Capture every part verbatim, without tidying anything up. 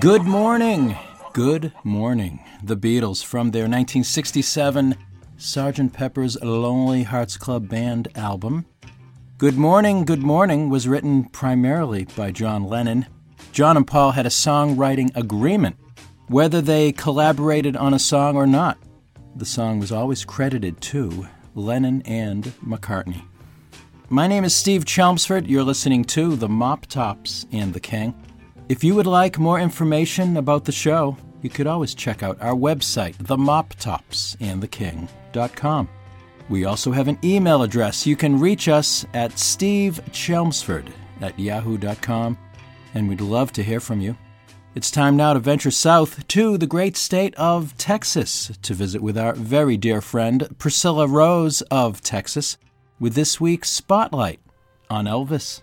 Good morning. Good morning. The Beatles from their nineteen sixty-seven Sergeant Pepper's Lonely Hearts Club Band album. Good Morning, Good Morning was written primarily by John Lennon. John and Paul had a songwriting agreement, whether they collaborated on a song or not. The song was always credited to Lennon and McCartney. My name is Steve Chelmsford. You're listening to The Mop Tops and the King. If you would like more information about the show, you could always check out our website, the mop tops and the king dot com. We also have an email address. You can reach us at stevechelmsford at yahoo dot com, and we'd love to hear from you. It's time now to venture south to the great state of Texas to visit with our very dear friend Priscilla Rose of Texas with this week's Spotlight on Elvis.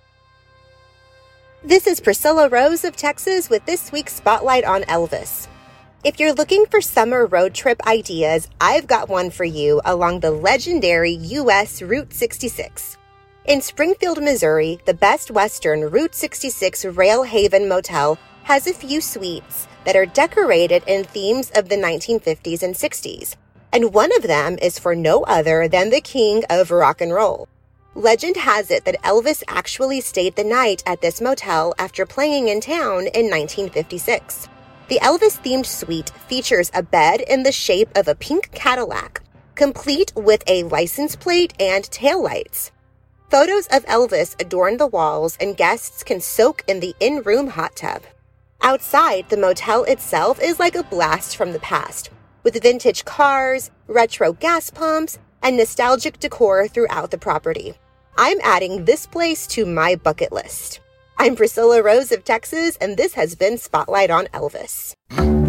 This is Priscilla Rose of Texas with this week's Spotlight on Elvis. If you're looking for summer road trip ideas, I've got one for you along the legendary U S Route sixty-six. In Springfield, Missouri, the Best Western Route sixty-six Rail Haven Motel has a few suites that are decorated in themes of the nineteen fifties and sixties, and one of them is for no other than the king of rock and roll. Legend has it that Elvis actually stayed the night at this motel after playing in town in nineteen fifty-six. The Elvis-themed suite features a bed in the shape of a pink Cadillac, complete with a license plate and taillights. Photos of Elvis adorn the walls, and guests can soak in the in-room hot tub. Outside, the motel itself is like a blast from the past, with vintage cars, retro gas pumps, and nostalgic decor throughout the property. I'm adding this place to my bucket list. I'm Priscilla Rose of Texas, and this has been Spotlight on Elvis.